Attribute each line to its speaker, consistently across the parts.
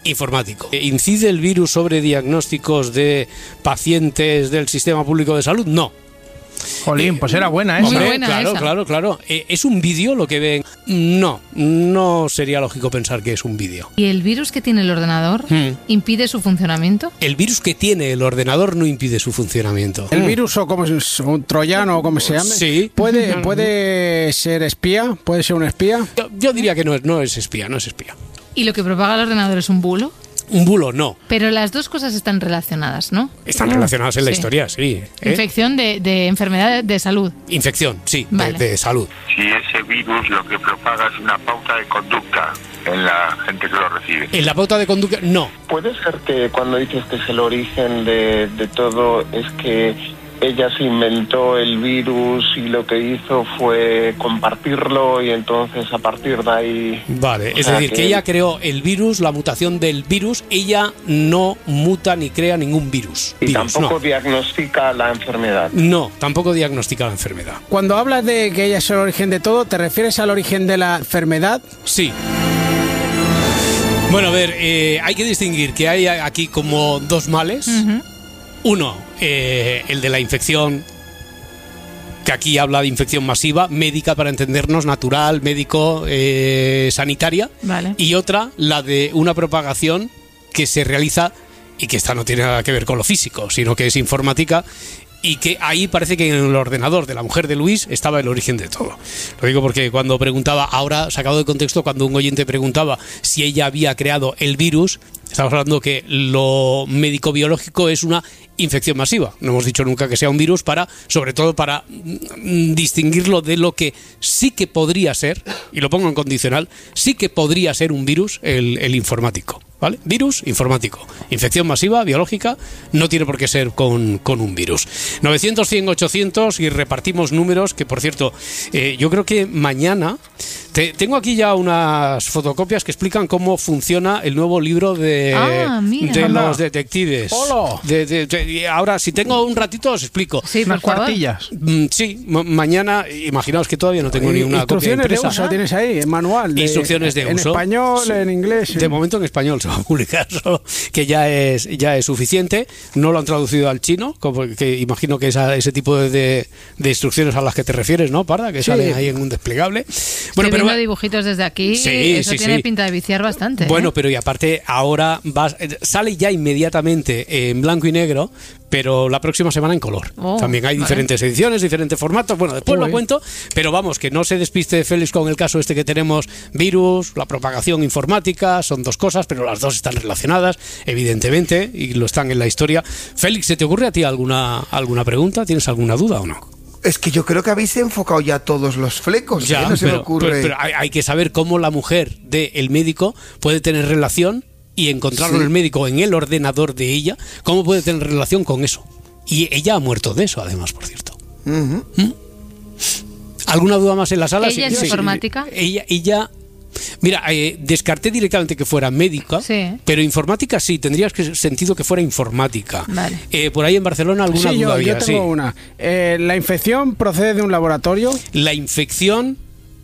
Speaker 1: Informático. ¿Incide el virus sobre diagnósticos de pacientes del sistema público de salud? No.
Speaker 2: Jolín, pues era buena esa.
Speaker 1: Hombre,
Speaker 3: buena
Speaker 1: claro. ¿Es un vídeo lo que ven? No sería lógico pensar que es un vídeo.
Speaker 3: ¿Y el virus que tiene el ordenador impide su funcionamiento?
Speaker 1: El virus que tiene el ordenador no impide su funcionamiento.
Speaker 4: El virus, o como es un troyano, o como se llame,
Speaker 1: Sí.
Speaker 4: ¿Puede ser espía? ¿Puede ser un espía?
Speaker 1: Yo diría que no es espía.
Speaker 3: ¿Y lo que propaga el ordenador es un bulo?
Speaker 1: Un bulo, no.
Speaker 3: Pero las dos cosas están relacionadas, ¿no?
Speaker 1: Están relacionadas en la
Speaker 3: Sí.
Speaker 1: historia, sí.
Speaker 3: Infección de enfermedad de salud.
Speaker 1: Infección, sí,
Speaker 3: Vale.
Speaker 1: de salud.
Speaker 5: Si ese virus lo que propaga es una pauta de conducta en la gente que lo recibe.
Speaker 1: En la pauta de conducta, no.
Speaker 6: ¿Puede ser que cuando dices que es el origen de todo es que ella se inventó el virus y lo que hizo fue compartirlo y entonces a partir de ahí...
Speaker 1: Vale, es
Speaker 6: O sea,
Speaker 1: decir, que ella creó el virus, la mutación del virus, ella no muta ni crea ningún virus.
Speaker 6: Y
Speaker 1: Virus,
Speaker 6: tampoco diagnostica la enfermedad.
Speaker 1: no, tampoco diagnostica la enfermedad.
Speaker 4: Cuando hablas de que ella es el origen de todo, ¿te refieres al origen de la enfermedad?
Speaker 1: Sí. Bueno, a ver, hay que distinguir que hay aquí como dos males. Uno, el de la infección, que aquí habla de infección masiva, médica para entendernos, natural, médico, sanitaria.
Speaker 3: Vale.
Speaker 1: Y otra, la de una propagación que se realiza, y que esta no tiene nada que ver con lo físico, sino que es informática, y que ahí parece que en el ordenador de la mujer de Luis estaba el origen de todo. Lo digo porque cuando preguntaba, ahora sacado de contexto, cuando un oyente preguntaba si ella había creado el virus, estamos hablando que lo médico-biológico es una infección masiva. No hemos dicho nunca que sea un virus, sobre todo para distinguirlo de lo que sí que podría ser, y lo pongo en condicional, sí que podría ser un virus, el informático. ¿Vale? Virus, informático. Infección masiva, biológica, no tiene por qué ser con un virus. 900, 100, 800 y repartimos números, que por cierto, yo creo que mañana... tengo aquí ya unas fotocopias que explican cómo funciona el nuevo libro de los detectives.
Speaker 4: ¡Hola!
Speaker 1: Y ahora, si tengo un ratito, os explico.
Speaker 3: Sí,
Speaker 2: Unas
Speaker 3: por favor.
Speaker 2: cuartillas.
Speaker 1: Sí, mañana, imaginaos que todavía no tengo ni una copia
Speaker 4: Instrucciones de
Speaker 1: impresa.
Speaker 4: uso tienes ahí, en manual.
Speaker 1: Instrucciones de
Speaker 4: en
Speaker 1: uso.
Speaker 4: español,
Speaker 1: Sí.
Speaker 4: en inglés.
Speaker 1: De momento en español se va a publicar, solo que ya es suficiente. No lo han traducido al chino, que imagino que es ese tipo de instrucciones a las que te refieres, ¿no, Parda? Que
Speaker 4: Sí.
Speaker 1: salen ahí en un desplegable.
Speaker 3: Estoy viendo dibujos desde aquí, eso tiene pinta de viciar bastante.
Speaker 1: Bueno, pero y aparte ahora sale ya inmediatamente en blanco y negro, pero la próxima semana en color. También hay diferentes ediciones, diferentes formatos. Bueno, después lo cuento, pero vamos, que no se despiste Félix con el caso este que tenemos, virus, la propagación informática, son dos cosas, pero las dos están relacionadas, evidentemente, y lo están en la historia. Félix, ¿se te ocurre a ti alguna pregunta? ¿Tienes alguna duda o no?
Speaker 7: Es que yo creo que habéis enfocado ya todos los flecos.
Speaker 1: Ya,
Speaker 7: no se me ocurre.
Speaker 1: pero hay que saber cómo la mujer del médico puede tener relación y encontrarlo en el médico, en el ordenador de ella, cómo puede tener relación con eso. Y ella ha muerto de eso, además, por cierto. ¿Alguna duda más en la sala?
Speaker 3: ¿Ella es informática?
Speaker 1: Ella mira, descarté directamente que fuera médica, pero informática sí, tendrías sentido que fuera informática.
Speaker 3: Vale.
Speaker 1: Por ahí en Barcelona alguna duda había.
Speaker 4: Yo tengo una. ¿La infección procede de un laboratorio?
Speaker 1: La infección,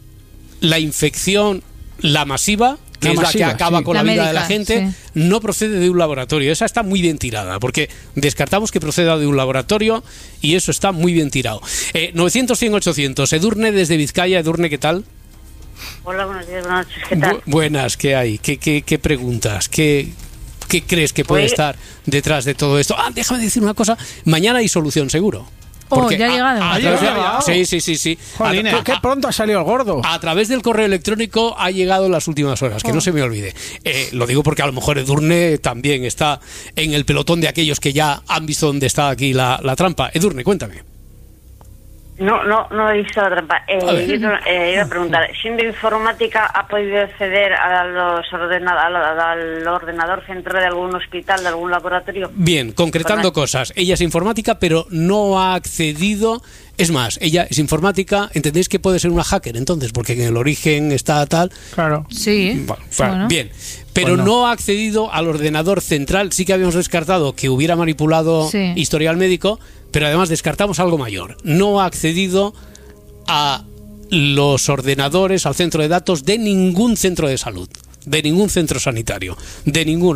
Speaker 1: la masiva, que es la que acaba con la vida
Speaker 3: médica,
Speaker 1: de la gente, no procede de un laboratorio. Esa está muy bien tirada, porque descartamos que proceda de un laboratorio y eso está muy bien tirado. 900, 100, 800. Edurne desde Vizcaya. Edurne, ¿qué tal?
Speaker 8: Hola, buenos días, buenas noches, ¿qué tal?
Speaker 1: Buenas, ¿qué hay? ¿Qué preguntas? ¿Qué crees que puede estar detrás de todo esto? Déjame decir una cosa. Mañana hay solución, seguro. Porque
Speaker 3: ya ha llegado.
Speaker 1: Sí.
Speaker 4: Jolín, qué pronto ha salido el gordo.
Speaker 1: A través del correo electrónico ha llegado en las últimas horas, que no se me olvide. Lo digo porque a lo mejor Edurne también está en el pelotón de aquellos que ya han visto dónde está aquí la trampa. Edurne, cuéntame.
Speaker 8: No he visto la trampa. Iba a preguntar, ¿siendo informática ha podido acceder al ordenador central de algún hospital, de algún laboratorio?
Speaker 1: Bien, concretando cosas. Ella es informática, pero no ha accedido. Es más, ella es informática. ¿Entendéis que puede ser una hacker entonces? Porque en el origen está tal.
Speaker 2: Claro.
Speaker 3: Sí.
Speaker 1: Bueno. Bien. Pero no ha accedido al ordenador central. Sí que habíamos descartado que hubiera manipulado historial médico, pero además descartamos algo mayor. No ha accedido a los ordenadores, al centro de datos de ningún centro de salud. de ningún centro sanitario, de ninguno.